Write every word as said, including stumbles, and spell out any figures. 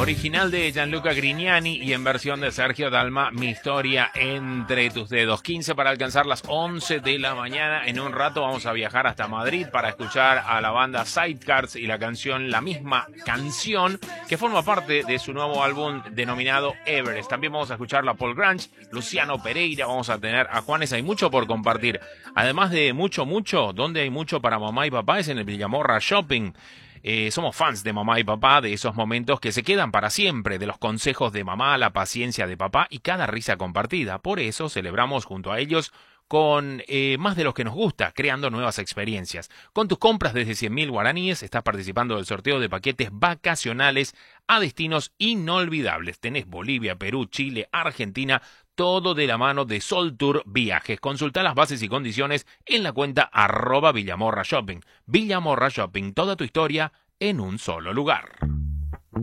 Original de Gianluca Grignani y en versión de Sergio Dalma, Mi historia entre tus dedos. quince para alcanzar las once de la mañana. En un rato vamos a viajar hasta Madrid para escuchar a la banda Sidecars y la canción La Misma Canción, que forma parte de su nuevo álbum denominado Everest. También vamos a escuchar a Paul Grange, Luciano Pereira, vamos a tener a Juanes. Hay mucho por compartir. Además de mucho, mucho, donde hay mucho para mamá y papá es en el Villamorra Shopping. Eh, somos fans de mamá y papá, de esos momentos que se quedan para siempre, de los consejos de mamá, la paciencia de papá y cada risa compartida. Por eso celebramos junto a ellos con eh, más de los que nos gusta, creando nuevas experiencias. Con tus compras desde cien mil guaraníes estás participando del sorteo de paquetes vacacionales a destinos inolvidables. Tenés Bolivia, Perú, Chile, Argentina, todo de la mano de Sol Tour Viajes. Consulta las bases y condiciones en la cuenta arroba Villamorra Shopping. Villamorra Shopping, toda tu historia en un solo lugar.